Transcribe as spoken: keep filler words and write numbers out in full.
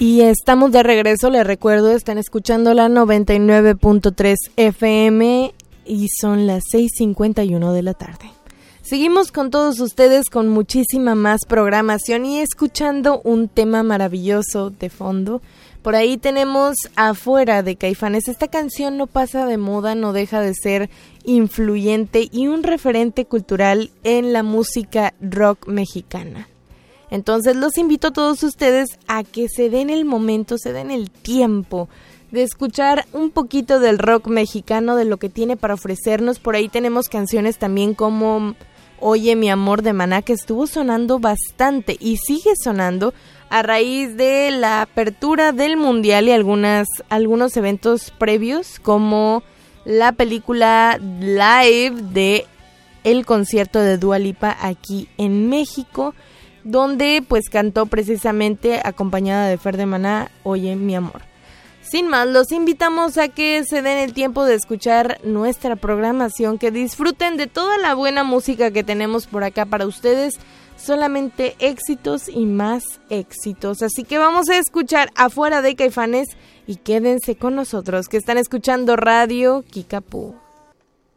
Y estamos de regreso, les recuerdo, están escuchando la noventa y nueve punto tres F M y son las seis cincuenta y uno de la tarde. Seguimos con todos ustedes con muchísima más programación y escuchando un tema maravilloso de fondo. Por ahí tenemos Afuera de Caifanes. Esta canción no pasa de moda, no deja de ser influyente y un referente cultural en la música rock mexicana. Entonces los invito a todos ustedes a que se den el momento, se den el tiempo de escuchar un poquito del rock mexicano, de lo que tiene para ofrecernos. Por ahí tenemos canciones también como Oye mi amor de Maná, que estuvo sonando bastante y sigue sonando a raíz de la apertura del Mundial y algunas, algunos eventos previos, como la película live de el concierto de Dua Lipa aquí en México, donde pues cantó precisamente acompañada de Fer de Maná, Oye mi amor. Sin más, los invitamos a que se den el tiempo de escuchar nuestra programación, que disfruten de toda la buena música que tenemos por acá para ustedes, solamente éxitos y más éxitos. Así que vamos a escuchar Afuera de Caifanes y quédense con nosotros, que están escuchando Radio Kickapoo.